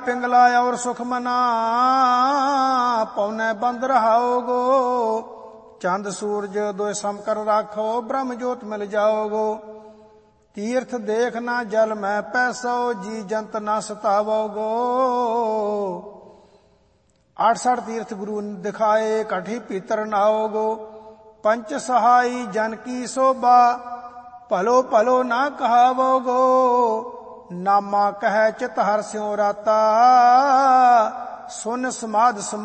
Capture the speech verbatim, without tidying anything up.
पिंगला और सुख मना, पौने बंद रहाओगो। चंद सूरज दो सम कर राखो, ब्रह्म जोत मिल जाओगो। तीर्थ देखना जल में पैसो, जी जंत ना सतावोगो। अड़सठ तीर्थ गुरु दिखाए, कठी पीतर नाओगो। पंच सहाई जन की शोभा, भलो भलो ना कहावोगो। नामा कह चित हर स्यों राता, सुन समाध